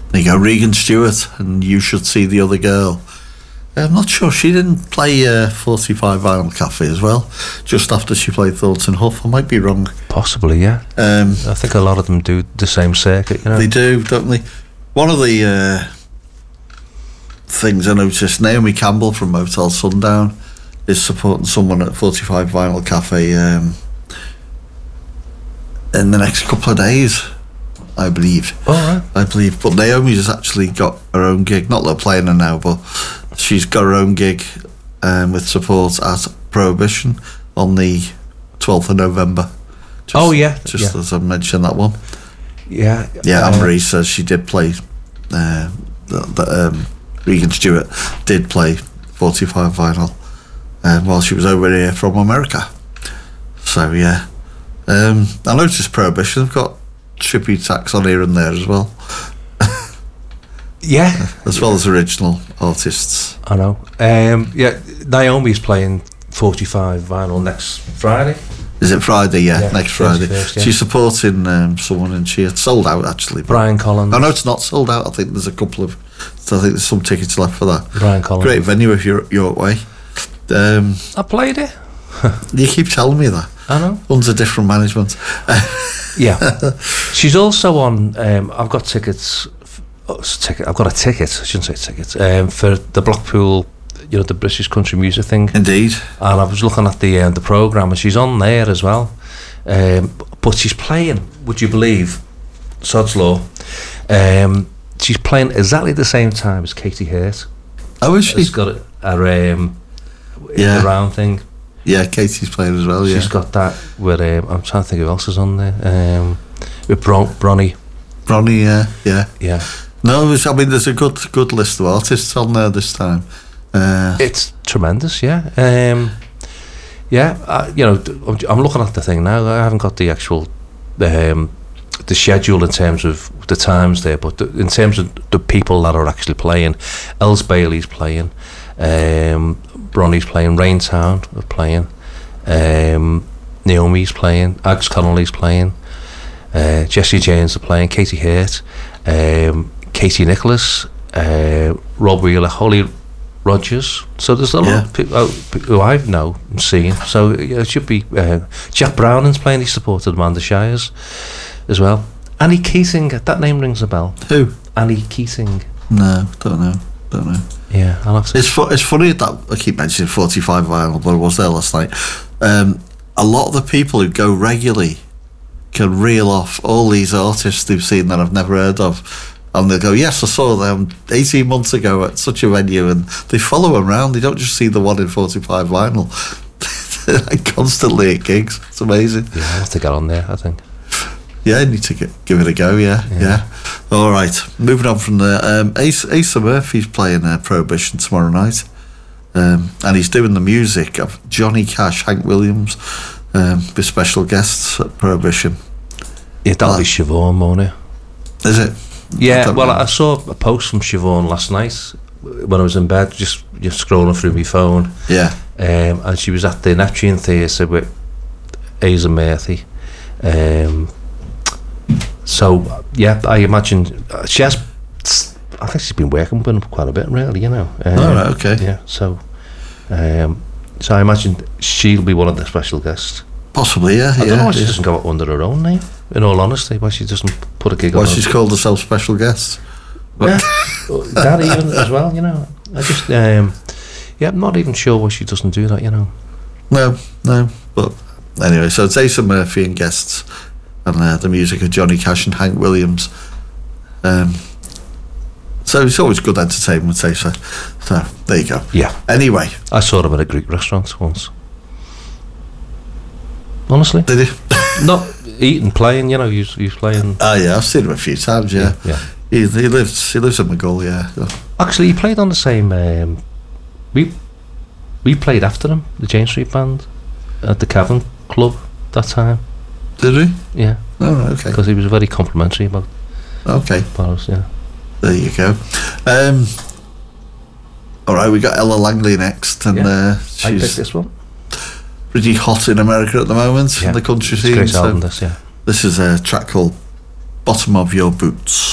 There you go, Regan Stewart, and You Should See the Other Girl. I'm not sure, she didn't play 45 Vinyl Cafe as well, just after she played Thornton Huff. I might be wrong. Possibly, yeah. I think a lot of them do the same circuit, you know. They do, don't they? One of the things I noticed, Naomi Campbell from Motel Sundown is supporting someone at 45 Vinyl Cafe in the next couple of days, I believe. Oh, right. I believe. But Naomi's actually got her own gig. Not that they're playing her now, but she's got her own gig with support at Prohibition on the 12th of November. Just as I mentioned that one. Yeah. Yeah, Anne-Marie says she did play, Regan Stewart did play 45 Vinyl while she was over here from America. So, yeah. I noticed Prohibition have got tribute acts on here and there as well. Yeah. As well as original artists. I know. Naomi's playing 45 Vinyl next Friday. Is it Friday? Yeah, next Friday. First, yeah. She's supporting someone, and she had sold out actually. Brian Collins. Oh no, it's not sold out. I think there's a couple of. I think there's some tickets left for that. Brian Collins. Great venue if you're York way. I played it. You keep telling me that. I know. Under different management. Yeah. She's also on. I've got tickets. I've got a ticket. I shouldn't say tickets. For the Blackpool, the British Country Music thing. Indeed. And I was looking at the programme, and she's on there as well. But she's playing, would you believe, Sod's Law. She's playing exactly the same time as Katie Hurt. Oh, is she? She's got the round thing. Yeah, Katie's playing as well. She's got that with. I'm trying to think who else is on there. With Bronnie. Bronnie, yeah. Yeah. No, there's a good list of artists on there this time. It's tremendous, yeah. I'm looking at the thing now. I haven't got the actual the schedule in terms of the times there, but in terms of the people that are actually playing, Els Bailey's playing, Bronnie's playing, Raintown are playing, Naomi's playing, Ags Connolly's playing, Jessie James are playing, Katie Hurt, Katie Nicholas, Rob Wheeler, Holly Rogers. So there's a lot of people who I've now seen. So it should be Jack Browning's playing. He supported Amanda Shires as well. Annie Keating, that name rings a bell. Who? Annie Keating. No, don't know. Yeah, I'll have to. It's funny that I keep mentioning 45 Vinyl, but I was there last night. A lot of the people who go regularly can reel off all these artists they've seen that I've never heard of, and they go, yes, I saw them 18 months ago at such a venue, and they follow them around. They don't just see the one in 45 Vinyl. They're like constantly at gigs. It's amazing. Yeah, I'll have to get on there, I think. Yeah, I need to give it a go. Yeah. All right, moving on from there. Asa Murphy's playing Prohibition tomorrow night, and he's doing the music of Johnny Cash, Hank Williams, with special guests at Prohibition. Yeah, that'll be Siobhan, won't it? Is it? Yeah, well, I saw a post from Siobhan last night when I was in bed, just scrolling through my phone. Yeah. And she was at the Neptune Theatre with Asa Murphy. So, yeah, I imagine she has. I think she's been working with him quite a bit, really, Oh, right, okay. Yeah, so I imagine she'll be one of the special guests. Possibly, yeah. I don't know why she doesn't go under her own name, in all honesty, why she doesn't put a gig on. Why she's called herself special guest. Yeah, that even as well, I just, I'm not even sure why she doesn't do that, No, but anyway, so it's Asa Murphy and guests, and the music of Johnny Cash and Hank Williams. So it's always good entertainment, Asa. So there you go. Yeah. Anyway, I saw him at a Greek restaurant once. Honestly, did he? Not eating, playing. He was playing. Oh yeah, I've seen him a few times. Yeah. He lives in Maghull. Yeah. Actually, he played on the same. We played after him, the James Street Band, at the Cavern Club that time. Did we? Yeah. Oh, right, okay. Because he was very complimentary about. Okay. Paris, yeah. There you go. All right, we got Ella Langley next, and I she's picked this one. Pretty hot in America at the moment, in the country scene. Great album, this, yeah. This is a track called "Bottom of Your Boots."